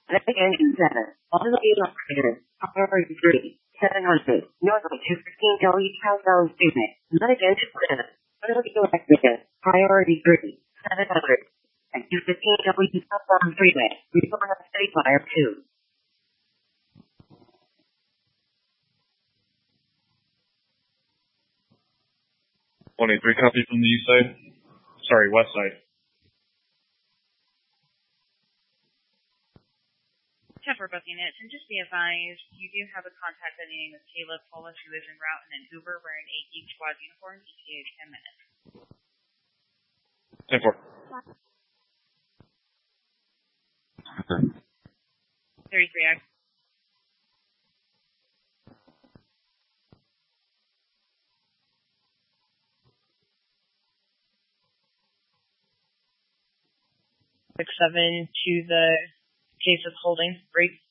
Atlantic Engine 7, automated operator, priority 3, 700, Northway 215 W southbound statement, Atlantic Engine 7, automatic operator, priority 3, 700, and 215 W southbound freeway, report on steady fire 2. 183 copy from the east side. Sorry, west side. 10 for booking it, and just be advised, you do have a contact by the name of Caleb Polis who is en route in an Uber wearing a Geek Squad uniform. ETA 10 minutes. 10-4. 33 6-7 to the case of holding. Break.